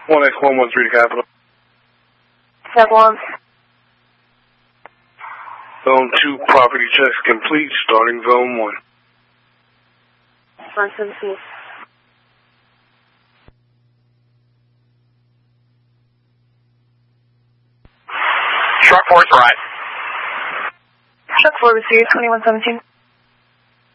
1X113 to Capitol. Step 1. Zone 2 property checks complete, starting Zone 1. 117. Truck 4 is right. Truck 4 received, 2117.